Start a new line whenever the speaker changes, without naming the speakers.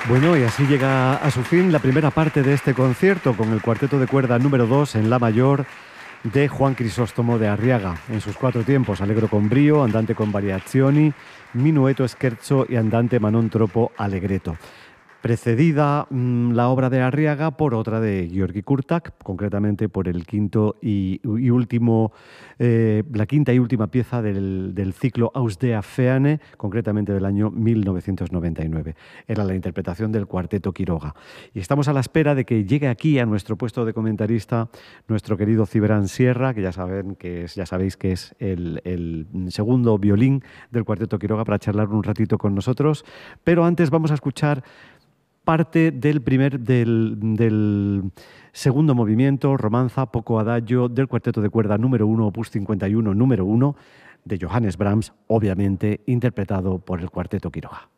Bueno, y así llega a su fin la primera parte de este concierto con el cuarteto de cuerda número 2 en la mayor de Juan Crisóstomo de Arriaga, en sus 4 tiempos: Allegro con brio, Andante con variazioni, Minueto scherzo y Andante ma non troppo allegretto. Precedida la obra de Arriaga por otra de György Kurták, concretamente por el la quinta y última pieza del ciclo Aus der Ferne, concretamente del año 1999. Era la interpretación del Cuarteto Quiroga. Y estamos a la espera de que llegue aquí a nuestro puesto de comentarista nuestro querido Ciberán Sierra, que ya sabéis que es el segundo violín del Cuarteto Quiroga, para charlar un ratito con nosotros. Pero antes vamos a escuchar parte del segundo movimiento, Romanza poco adagio, del cuarteto de cuerda número 1, opus 51, número 1, de Johannes Brahms, obviamente interpretado por el Cuarteto Quiroga.